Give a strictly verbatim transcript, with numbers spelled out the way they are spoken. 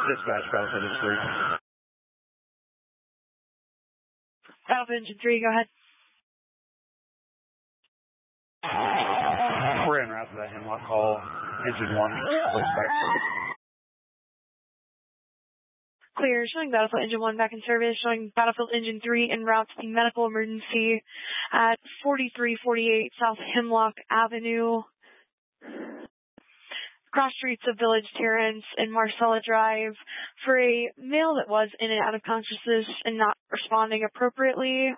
Dispatch, Battlefield Engine three. Battlefield Engine three, go ahead. We're en route to that Hemlock call. Engine one. Clear, showing Battlefield Engine one back in service, showing Battlefield Engine three en route to the medical emergency at forty-three forty-eight South Hemlock Avenue. Cross streets of Village Terrace and Marcella Drive for a male that was in and out of consciousness and not responding appropriately.